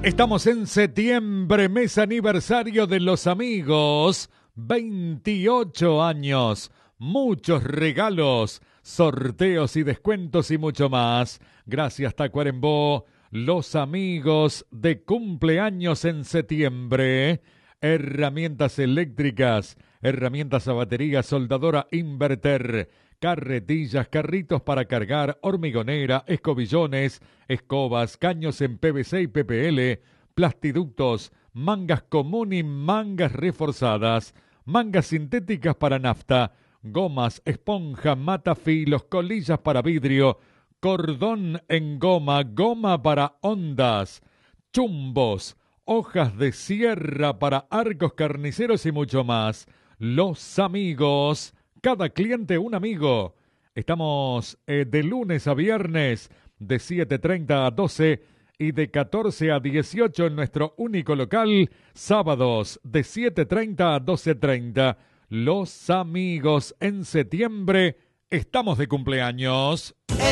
Estamos en septiembre, mes aniversario de los amigos. 28 años, muchos regalos, sorteos y descuentos y mucho más. Gracias Tacuarembó, los amigos de cumpleaños en septiembre. Herramientas eléctricas, herramientas a batería, soldadora inverter, carretillas, carritos para cargar, hormigonera, escobillones, escobas, caños en PVC y PPL, plastiductos, mangas común y mangas reforzadas, mangas sintéticas para nafta, gomas, esponja, matafilos, colillas para vidrio, cordón en goma, goma para ondas, chumbos, hojas de sierra para arcos carniceros y mucho más. Los amigos, cada cliente un amigo. Estamos de lunes a viernes de 7:30 a 12 y de 14 a 18 en nuestro único local. Sábados de 7:30 a 12:30. Los amigos en septiembre estamos de cumpleaños.